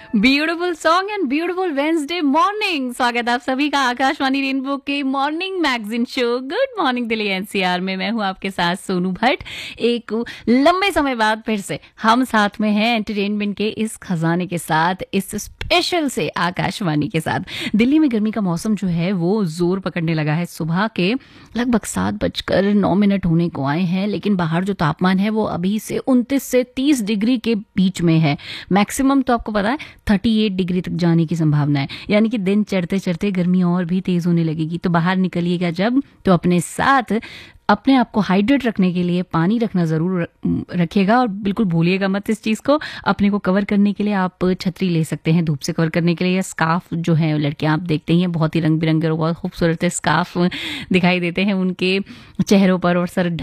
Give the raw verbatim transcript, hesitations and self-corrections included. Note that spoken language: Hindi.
Beautiful song and beautiful Wednesday morning. स्वागत है आप सभी का आकाशवाणी रेनबो के morning magazine show good morning Delhi NCR में। मैं हूं आपके साथ सोनू भट्ट। एक लंबे समय बाद फिर से हम साथ में हैं एंटरटेनमेंट के इस खजाने के साथ, इस स्पेशल से आकाशवाणी के साथ। दिल्ली में गर्मी का मौसम जो है वो जोर पकड़ने लगा है। सुबह के लगभग सात बजकर नौ मिनट होने को आए हैं, लेकिन बाहर जो तापमान है वो अभी से उनतीस से तीस डिग्री के बीच में है। मैक्सिमम तो आपको पता है अड़तीस डिग्री तक जाने की संभावना है, यानी कि दिन चढ़ते चढ़ते गर्मी और भी तेज होने लगेगी। तो बाहर निकलिएगा जब, तो अपने साथ अपने आप को हाइड्रेट रखने के लिए पानी रखना जरूर रखिएगा और बिल्कुल भूलिएगा मत इस चीज को। अपने को कवर करने के लिए आप छतरी ले सकते हैं, धूप से कवर करने के लिए, या स्कार्फ जो है लड़कियां आप देखते ही हैं बहुत ही रंग बिरंगे और बहुत खूबसूरत स्कार्फ दिखाई देते हैं उनके चेहरों पर और सर